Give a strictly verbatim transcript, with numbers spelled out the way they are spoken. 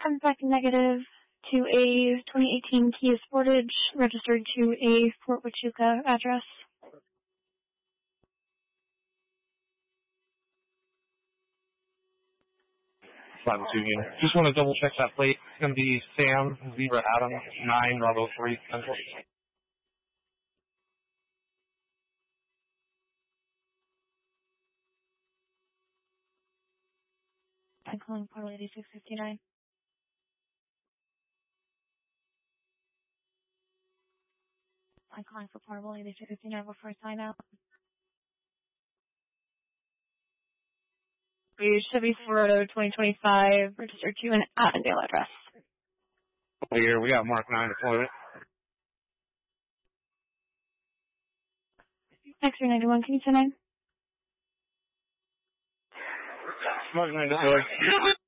Comes back negative to a twenty eighteen Kia Sportage, registered to a Fort Huachuca address. five oh two unit. Just want to double check that plate. It's going to be Sam Zebra Adam nine Bravo three Central. I'm calling Portal eighty-six fifty-nine. I'm calling for Portable eighty-six fifty-nine before I sign out. Chevy Silverado twenty twenty-five, registered to an Avondale address. Here, we got Mark nine deployment. X-ray ninety-one, can you send nine? Mark nine deployment.